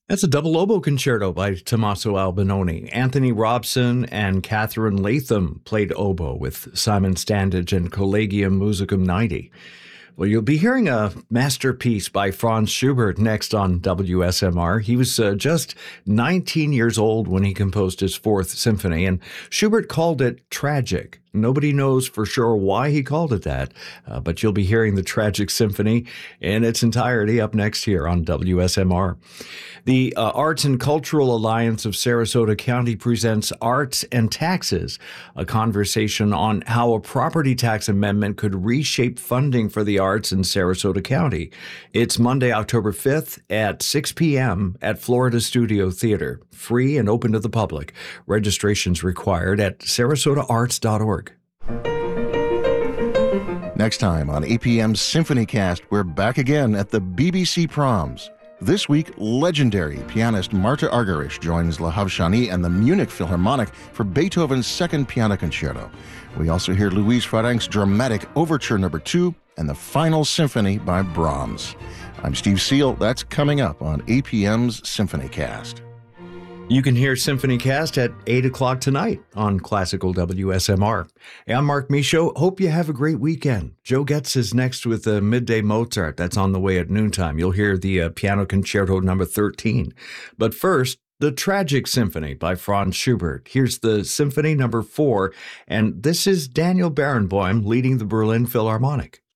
That's a double oboe concerto by Tommaso Albinoni. Anthony Robson and Catherine Latham played oboe with Simon Standage and Collegium Musicum 90. Well, you'll be hearing a masterpiece by Franz Schubert next on WSMR. He was just 19 years old when he composed his Fourth Symphony, and Schubert called it tragic. Nobody knows for sure why he called it that, but you'll be hearing the Tragic Symphony in its entirety up next here on WSMR. The Arts and Cultural Alliance of Sarasota County presents Arts and Taxes, a conversation on how a property tax amendment could reshape funding for the arts in Sarasota County. It's Monday, October 5th at 6 p.m. at Florida Studio Theater. Free and open to the public. Registration's required at sarasotaarts.org. Next time on APM's SymphonyCast, we're back again at the BBC Proms. This week, legendary pianist Marta Argerich joins La Havshani and the Munich Philharmonic for Beethoven's Second Piano Concerto. We also hear Louise Farrenc's dramatic Overture No. 2 and the Final Symphony by Brahms. I'm Steve Seal. That's coming up on APM's SymphonyCast. You can hear SymphonyCast at 8 o'clock tonight on Classical WSMR. Hey, I'm Mark Michaud. Hope you have a great weekend. Joe Getz is next with the Midday Mozart. That's on the way at noontime. You'll hear the Piano Concerto No. 13. But first, the Tragic Symphony by Franz Schubert. Here's the Symphony No. 4, and this is Daniel Barenboim leading the Berlin Philharmonic.